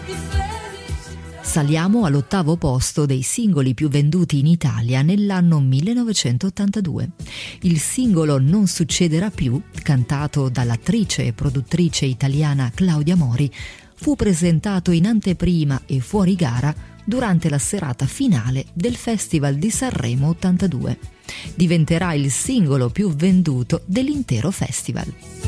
Saliamo all'8° posto dei singoli più venduti in Italia nell'anno 1982. Il singolo Non succederà più, cantato dall'attrice e produttrice italiana Claudia Mori, fu presentato in anteprima e fuori gara durante la serata finale del Festival di Sanremo 82. Diventerà il singolo più venduto dell'intero festival.